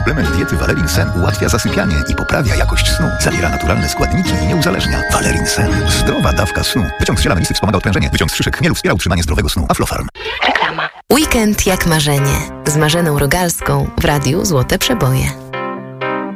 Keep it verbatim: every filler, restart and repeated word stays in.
Suplement diety Valerin Sen ułatwia zasypianie i poprawia jakość snu. Zawiera naturalne składniki i nie uzależnia. Valerin Sen. Zdrowa dawka snu. Wyciąg z ziela melisy wspomaga odprężenie. Wyciąg z szyszek chmielu wspiera utrzymanie zdrowego snu. Aflofarm. Reklama. Weekend jak marzenie. Z Marzeną Rogalską w Radiu Złote Przeboje.